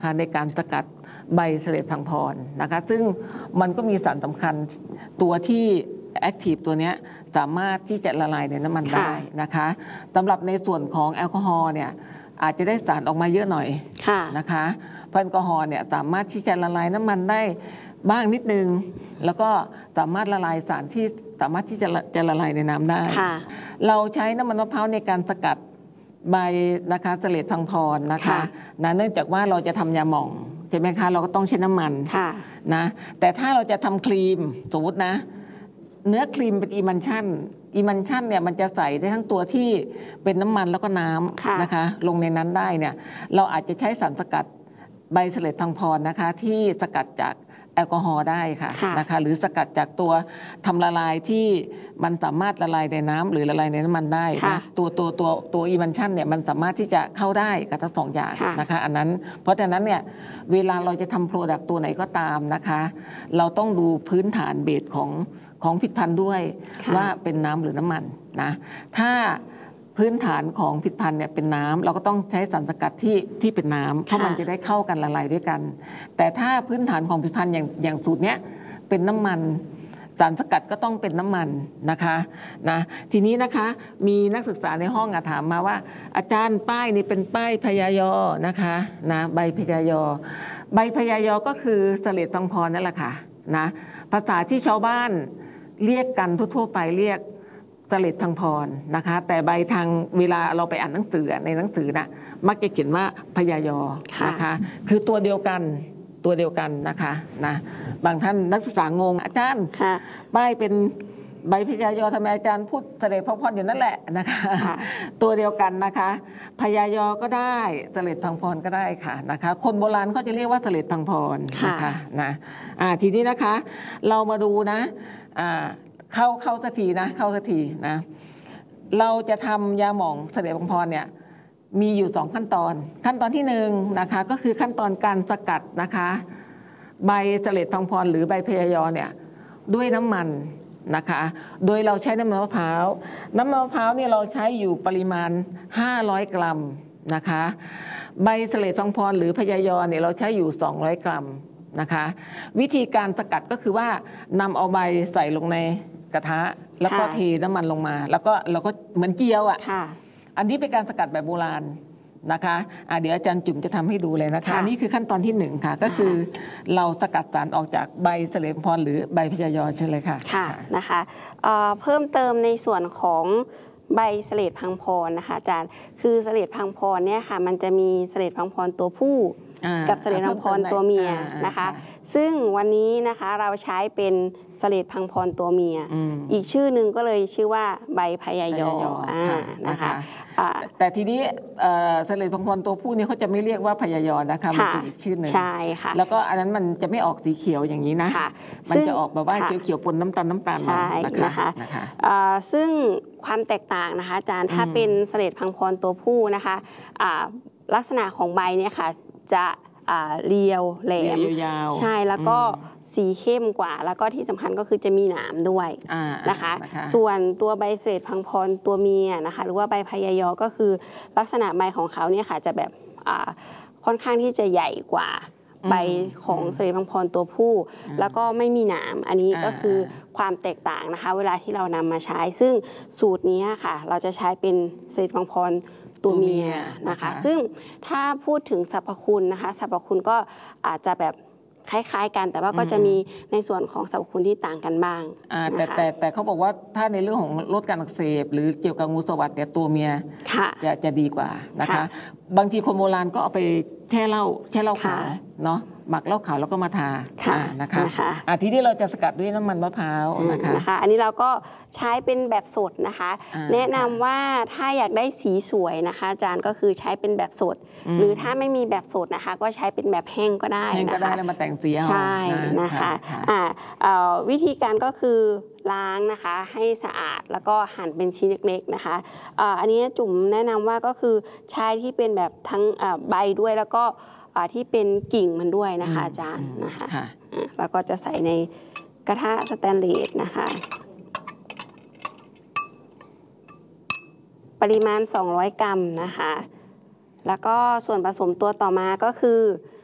ในการสกัดใบเสลดพังพรนะคะซึ่งมันก็มีสารสำคัญตัวที่แอคทีฟตัวนี้สามารถที่จะละลายในน้ำมันได้นะคะสำหรับในส่วนของแอลกอฮอล์เนี่ยอาจจะได้สารออกมาเยอะหน่อยนะคะเพราะแอลกอฮอล์เนี่ยสามารถที่จะละลายน้ำมันได้บ้างนิดนึงแล้วก็สามารถละลายสารที่สามารถที่จะละลายในน้ำได้เราใช้น้ำมันมะพร้าวในการสกัดใบนะคะเสลดพังพรนะคะเนื่องจากว่าเราจะทำยาหม่องใช่ไหมคะเราก็ต้องใช้น้ำมันนะแต่ถ้าเราจะทำครีมสมมตินะเนื้อครีมเป็นอีมันชั่นเนี่ยมันจะใส่ได้ทั้งตัวที่เป็นน้ำมันแล้วก็น้ำนะคะลงในนั้นได้เนี่ยเราอาจจะใช้สารสกัดใบเสลดพังพรนะคะที่สกัดจากแอลกอฮอล์ได้ค่ะนะคะหรือสกัดจากตัวทำละลายที่มันสามารถละลายในน้ำหรือละลายในน้ำมันได้นะตัวอีมันชั่นเนี่ยมันสามารถที่จะเข้าได้กับทั้งสองอย่างนะคะอันนั้นเพราะฉะนั้นเนี่ยเวลาเราจะทำโปรดักต์ตัวไหนก็ตามนะคะเราต้องดูพื้นฐานเบสของผลิตภัณฑ์ด้วยว่าเป็นน้ำหรือน้ำมันนะถ้าพื้นฐานของผลิตภัณฑ์เนี่ยเป็นน้ำเราก็ต้องใช้สารสกัดที่เป็นน้ำเพราะมันจะได้เข้ากันละลายด้วยกันแต่ถ้าพื้นฐานของผลิตภัณฑ์อย่างสูตรเนี้ยเป็นน้ำมันสารสกัดก็ต้องเป็นน้ำมันนะคะนะทีนี้นะคะมีนักศึกษาในห้องถามมาว่าอาจารย์ป้ายนี่เป็นป้ายพยายอนะคะนะใบพยายอก็คือเสลดพังพรนั่นแหละค่ะนะภาษาที่ชาวบ้านเรียกกันทั่วไปเรียกเสลดพังพรนะคะแต่ใบทางเวลาเราไปอ่านหนังสือในหนังสือนะมักจะเขียนว่าพยายอนะคะคือตัวเดียวกันนะคะนะบางท่านนักศึกษางงอาจารย์ป้ายเป็นใบพยายอทำไมอาจารย์พูดเสลดพังพรอยู่นั่นแหละนะคะตัวเดียวกันนะคะพยายอก็ได้เสลดพังพรก็ได้ค่ะนะคะคนโบราณเขาจะเรียกว่าเสลดพังพรนะคะนะทีนี้นะคะเรามาดูนะเข้าสักทีนะเราจะทำยาหม่องเสลดพังพรเนี่ยมีอยู่2ขั้นตอนที่1นะคะก็คือขั้นตอนการสกัดนะคะใบเสลดพังพรหรือใบพยายอเนี่ยด้วยน้ำมันนะคะโดยเราใช้น้ำมันมะพร้าวเนี่ยเราใช้อยู่ปริมาณ500 กรัมนะคะใบเสลดพังพรหรือพยายอเนี่ยเราใช้อยู่200 กรัมนะคะวิธีการสกัดก็คือว่านำเอาใบใส่ลงในกระทะแล้วก็เทน้ำมันลงมาแล้วก็เราก็เหมือนเจียวอันนี้เป็นการสกัดแบบโบราณนะคะเดี๋ยวอาจารย์จุ๋มจะทำให้ดูเลยนะคะอันนี้คือขั้นตอนที่1ค่ะก็คือเราสกัดสารออกจากใบเสลดพังพรหรือใบพยายอใช่เลยค่ะนะคะเพิ่มเติมในส่วนของใบเสลดพังพรนะคะอาจารย์คือเสลดพังพรเนี่ยค่ะมันจะมีเสลดพังพรตัวผู้กับเสลดพังพรตัวเมียนะคะซึ่งวันนี้นะคะเราใช้เป็นเสลดพังพรตัวเมียอีกชื่อหนึ่งก็เลยชื่อว่าใบพยายอนะคะแต่ทีนี้เสลดพังพรตัวผู้นี่เขาจะไม่เรียกว่าพยายอนะคะมันเป็นอีกชื่อหนึ่งใช่ค่ะแล้วก็อันนั้นมันจะไม่ออกสีเขียวอย่างนี้นะมันจะออกแบบว่าเขียวปนน้ำตาลใช่นะคะซึ่งความแตกต่างนะคะอาจารย์ถ้าเป็นเสลดพังพรตัวผู้นะคะลักษณะของใบเนี่ยค่ะจะเรียวแหลมใช่แล้วก็สีเข้มกว่าแล้วก็ที่สำคัญก็คือจะมีหนามด้วยนะคะส่วนตัวใบเสลดพังพรตัวเมียนะคะหรือว่าใบพยายอก็คือลักษณะใบของเขาเนี่ยค่ะจะแบบค่อนข้างที่จะใหญ่กว่าใบของเสลดพังพรตัวผู้แล้วก็ไม่มีหนามอันนี้ก็คือความแตกต่างนะคะเวลาที่เรานำมาใช้ซึ่งสูตรนี้ค่ะเราจะใช้เป็นเสลดพังพรตัวเมียนะคะซึ่งถ้าพูดถึงสรรพคุณนะคะสรรพคุณก็อาจจะแบบคล้ายๆกันแต่ว่าก็จะมีในส่วนของสรรพคุณที่ต่างกันบ้างแต่เขาบอกว่าถ้าในเรื่องของลดการอักเสบหรือเกี่ยวกับงูสวัสดิ์เนี่ยตัวเมียจะดีกว่านะคะบางทีคนโบราณก็เอาไปแช่เหล้าขาวเนาะหมักเหล้าขาวแล้วก็มาทานะคะทีนี้เราจะสกัดด้วยน้ำมันมะพร้าวนะคะอันนี้เราก็ใช้เป็นแบบสดนะคะแนะนำว่าถ้าอยากได้สีสวยนะคะอาจารย์ก็คือใช้เป็นแบบสดหรือถ้าไม่มีแบบสดนะคะก็ใช้เป็นแบบแห้งก็ได้นะคะแล้วมาแต่งสีใช่นะคะวิธีการก็คือล้างนะคะให้สะอาดแล้วก็หั่นเป็นชิ้นเล็กๆนะคะอันนี้จุ๋มแนะนำว่าก็คือใช้ที่เป็นแบบทั้งใบด้วยแล้วก็ที่เป็นกิ่งมันด้วยนะคะอาจารย์นะคะแล้วก็จะใส่ในกระทะสแตนเลสนะคะปริมาณ200 กรัมนะคะแล้วก็ส่วนผสมตัวต่อมาก็คือ